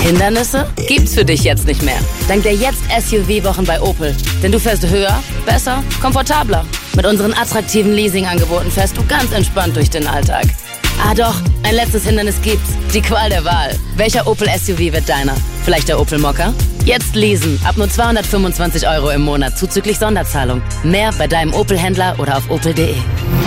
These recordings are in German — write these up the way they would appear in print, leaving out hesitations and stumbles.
Hindernisse gibt's für dich jetzt nicht mehr. Dank der Jetzt-SUV-Wochen bei Opel. Denn du fährst höher, besser, komfortabler. Mit unseren attraktiven Leasing-Angeboten fährst du ganz entspannt durch den Alltag. Ah doch, ein letztes Hindernis gibt's. Die Qual der Wahl. Welcher Opel-SUV wird deiner? Vielleicht der Opel Mokka? Jetzt leasen. Ab nur 225 € im Monat zuzüglich Sonderzahlung. Mehr bei deinem Opel-Händler oder auf opel.de.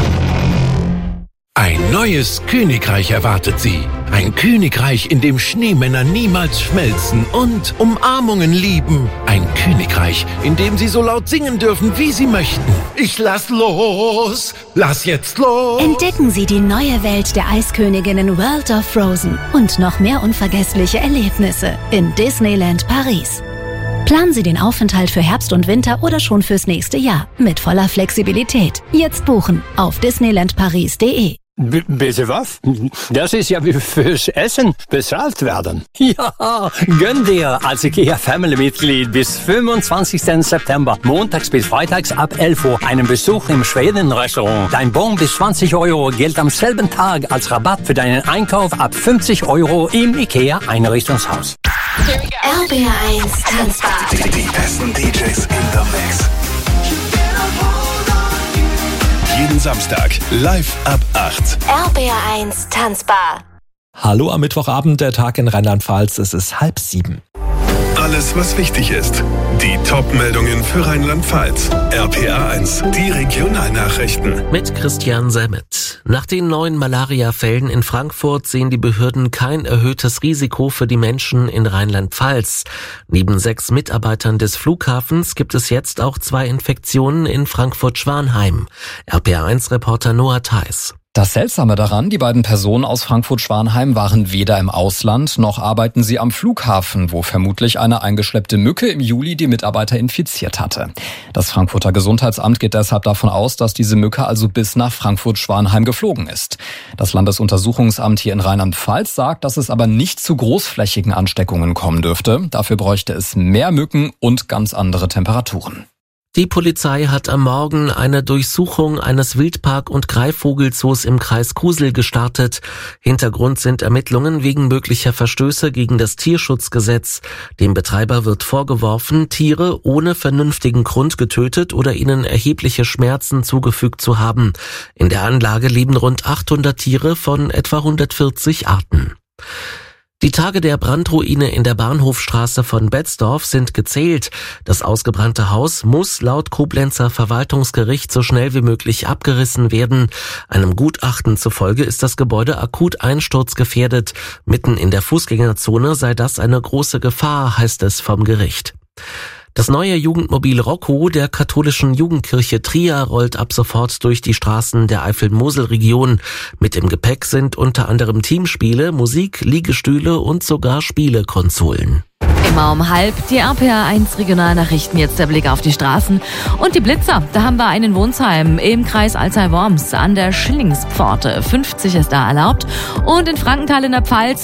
Ein neues Königreich erwartet Sie. Ein Königreich, in dem Schneemänner niemals schmelzen und Umarmungen lieben. Ein Königreich, in dem Sie so laut singen dürfen, wie Sie möchten. Ich lass los! Lass jetzt los! Entdecken Sie die neue Welt der Eisköniginnen World of Frozen und noch mehr unvergessliche Erlebnisse in Disneyland Paris. Planen Sie den Aufenthalt für Herbst und Winter oder schon fürs nächste Jahr mit voller Flexibilität. Jetzt buchen auf disneylandparis.de. Bitte was? Das ist ja wie fürs Essen bezahlt werden. Ja, gönn dir als IKEA-Family-Mitglied bis 25. September, montags bis freitags ab 11 Uhr, einen Besuch im Schweden-Restaurant. Dein Bon bis 20 € gilt am selben Tag als Rabatt für deinen Einkauf ab 50 € im IKEA-Einrichtungshaus. RBR1 Tanzbar. Die besten DJs in the Mix. Jeden Samstag live ab 8. RBR1 Tanzbar. Hallo am Mittwochabend, der Tag in Rheinland-Pfalz. Es ist 6:30. Alles, was wichtig ist. Die Top-Meldungen für Rheinland-Pfalz. RPA1, die Regionalnachrichten. Mit Christian Semmet. Nach den neuen Malaria-Fällen in Frankfurt sehen die Behörden kein erhöhtes Risiko für die Menschen in Rheinland-Pfalz. Neben 6 Mitarbeitern des Flughafens gibt es jetzt auch 2 Infektionen in Frankfurt-Schwanheim. RPA1-Reporter Noah Theis. Das Seltsame daran, die beiden Personen aus Frankfurt-Schwanheim waren weder im Ausland, noch arbeiten sie am Flughafen, wo vermutlich eine eingeschleppte Mücke im Juli die Mitarbeiter infiziert hatte. Das Frankfurter Gesundheitsamt geht deshalb davon aus, dass diese Mücke also bis nach Frankfurt-Schwanheim geflogen ist. Das Landesuntersuchungsamt hier in Rheinland-Pfalz sagt, dass es aber nicht zu großflächigen Ansteckungen kommen dürfte. Dafür bräuchte es mehr Mücken und ganz andere Temperaturen. Die Polizei hat am Morgen eine Durchsuchung eines Wildpark- und Greifvogelzoos im Kreis Kusel gestartet. Hintergrund sind Ermittlungen wegen möglicher Verstöße gegen das Tierschutzgesetz. Dem Betreiber wird vorgeworfen, Tiere ohne vernünftigen Grund getötet oder ihnen erhebliche Schmerzen zugefügt zu haben. In der Anlage leben rund 800 Tiere von etwa 140 Arten. Die Tage der Brandruine in der Bahnhofstraße von Betzdorf sind gezählt. Das ausgebrannte Haus muss laut Koblenzer Verwaltungsgericht so schnell wie möglich abgerissen werden. Einem Gutachten zufolge ist das Gebäude akut einsturzgefährdet. Mitten in der Fußgängerzone sei das eine große Gefahr, heißt es vom Gericht. Das neue Jugendmobil Rocco der katholischen Jugendkirche Trier rollt ab sofort durch die Straßen der Eifel-Mosel-Region. Mit im Gepäck sind unter anderem Teamspiele, Musik, Liegestühle und sogar Spielekonsolen. Immer um 12:30 die RPA1 Regionalnachrichten. Jetzt der Blick auf die Straßen und die Blitzer. Da haben wir einen in Wonsheim im Kreis Alzey-Worms an der Schillingspforte. 50 ist da erlaubt. Und in Frankenthal in der Pfalz